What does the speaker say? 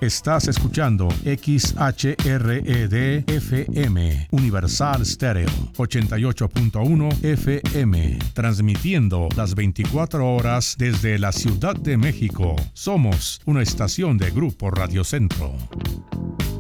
Estás escuchando XHRED-FM, Universal Stereo, 88.1 FM, transmitiendo las 24 horas desde la Ciudad de México. Somos una estación de Grupo Radio Centro.